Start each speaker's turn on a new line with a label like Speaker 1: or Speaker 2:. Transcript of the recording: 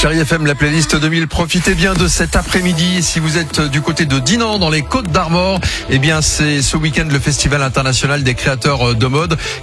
Speaker 1: Chérie FM, la playlist 2000. Profitez bien de cet après-midi. Si vous êtes du côté de Dinan, dans les Côtes d'Armor, eh bien, c'est ce week-end le Festival international des créateurs de mode